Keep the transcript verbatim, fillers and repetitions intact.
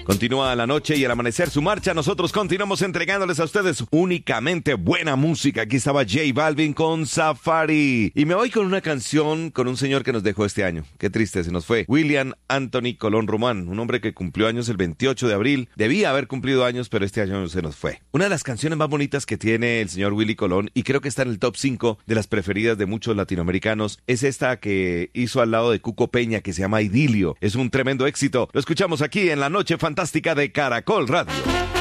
Continúa la noche y el amanecer su marcha. Nosotros continuamos entregándoles a ustedes únicamente buena música. Aquí estaba J Balvin con Safari. Y me voy con una canción con un señor que nos dejó este año. Qué triste, se nos fue. William Anthony Colón Román, un hombre que cumplió años el veintiocho de abril. Debía haber cumplido años, pero este año se nos fue. Una de las canciones más bonitas que tiene el señor Willy Colón, y creo que está en el top cinco de las preferidas de muchos latinoamericanos, es esta que hizo al lado de Cuco Peña, que se llama Idilio. Es un tremendo éxito. Lo escuchamos aquí en la Noche Fantástica de Caracol Radio.